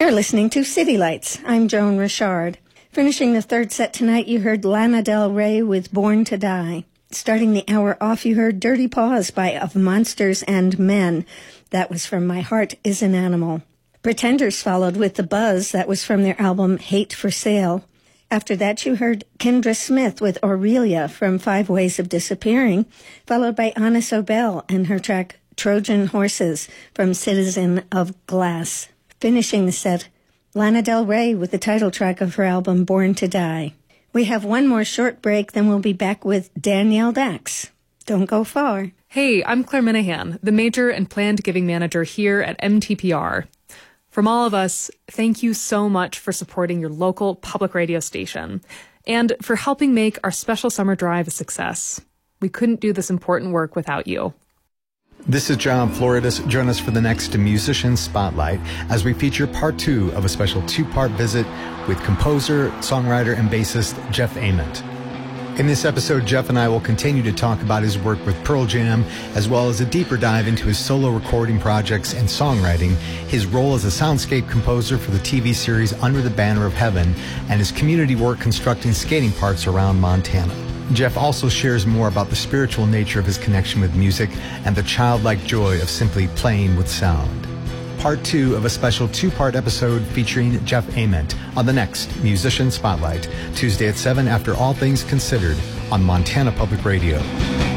You're listening to City Lights. I'm Joan Richard. Finishing the third set tonight, you heard Lana Del Rey with Born to Die. Starting the hour off, you heard Dirty Paws by Of Monsters and Men. That was from My Heart is an Animal. Pretenders followed with The Buzz. That was from their album Hate for Sale. After that, you heard Kendra Smith with Aurelia from 5 Ways of Disappearing, followed by Anna Sobel and her track Trojan Horses from Citizen of Glass. Finishing the set, Lana Del Rey with the title track of her album Born to Die. We have one more short break, then we'll be back with Danielle Dax. Don't go far. Hey, I'm Claire Minahan, the Major and Planned Giving Manager here at MTPR. From all of us, thank you so much for supporting your local public radio station and for helping make our special summer drive a success. We couldn't do this important work without you. This is John Floridas. Join us for the next Musician Spotlight as we feature part 2 of a special 2-part visit with composer, songwriter, and bassist Jeff Ament. In this episode, Jeff and I will continue to talk about his work with Pearl Jam, as well as a deeper dive into his solo recording projects and songwriting, his role as a soundscape composer for the TV series Under the Banner of Heaven, and his community work constructing skating parks around Montana. Jeff also shares more about the spiritual nature of his connection with music and the childlike joy of simply playing with sound. Part 2 of a special 2-part episode featuring Jeff Ament on the next Musician Spotlight, Tuesday at 7 after All Things Considered on Montana Public Radio.